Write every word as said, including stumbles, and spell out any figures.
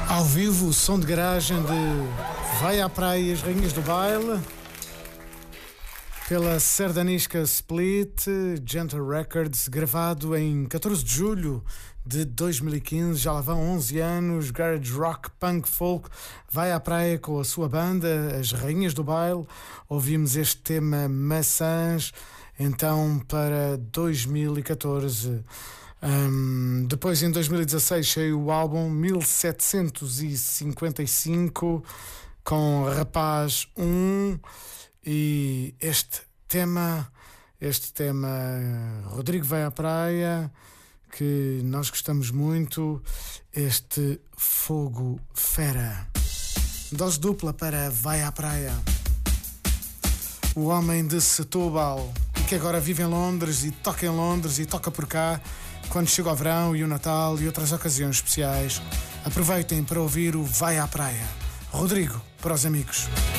Ao vivo, o som de garagem de Vai à Praia, as Rainhas do Baile, pela Serdanisca Split, Gentle Records, gravado em catorze de julho de dois mil e quinze, já lá vão onze anos, garage rock, punk, folk. Vai à praia com a sua banda, as Rainhas do Baile. Ouvimos este tema Maçãs, então, para dois mil e catorze. Um, depois, em dois mil e dezasseis, saiu o álbum mil setecentos e cinquenta e cinco com Rapaz um, e este tema, este tema Rodrigo Vai à Praia, que nós gostamos muito, este Fogo Fera. Dose dupla para Vai à Praia. O homem de Setúbal, que agora vive em Londres e toca em Londres e toca por cá quando chega o verão e o Natal e outras ocasiões especiais. Aproveitem para ouvir o Vai à Praia. Rodrigo, para os amigos.